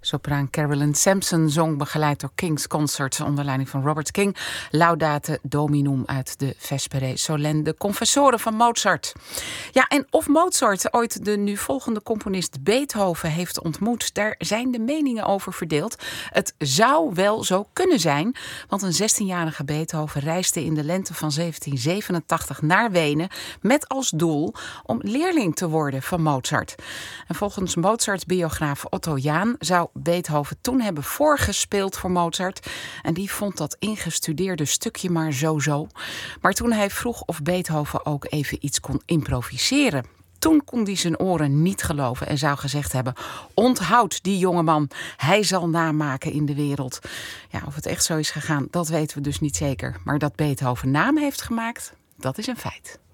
Sopraan Carolyn Sampson zong begeleid door King's Consort onder leiding van Robert King Laudate Dominum uit de Vespere Solenne, de Confessoren van Mozart. Ja, en of Mozart ooit de nu volgende componist Beethoven heeft ontmoet, daar zijn de meningen over verdeeld. Het zou wel zo kunnen zijn, want een 16-jarige Beethoven reisde in de lente van 1787 naar Wenen met als doel om leerling te worden van Mozart. En volgens Mozart-biograaf Otto Jahn zou Beethoven toen hebben voorgespeeld voor Mozart. En die vond dat ingestudeerde stukje maar zo. Maar toen hij vroeg of Beethoven ook even iets kon improviseren, toen kon hij zijn oren niet geloven en zou gezegd hebben: onthoud die jongeman, hij zal namaken in de wereld. Ja, of het echt zo is gegaan, dat weten we dus niet zeker. Maar dat Beethoven naam heeft gemaakt, dat is een feit.